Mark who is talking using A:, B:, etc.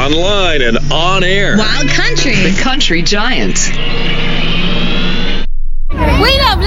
A: online and on air.
B: Wild Country.
C: The Country Giant.
D: Wait up!